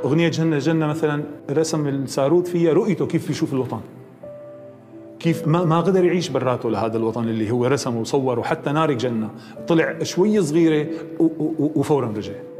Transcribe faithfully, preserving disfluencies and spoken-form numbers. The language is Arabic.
أغنية جنة جنة مثلا رسم السارود فيها رؤيته كيف بيشوف الوطن، كيف ما ما قدر يعيش براته لهذا الوطن اللي هو رسمه وصوره. حتى نارك جنة طلع شوي صغيرة وفورا رجع.